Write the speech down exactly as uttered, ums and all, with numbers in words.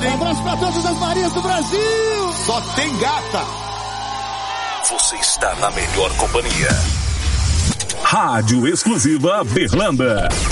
hein? Um abraço pra todas as Marias do Brasil. Só tem gata. Você está na melhor companhia. Rádio Exclusiva Berlanda.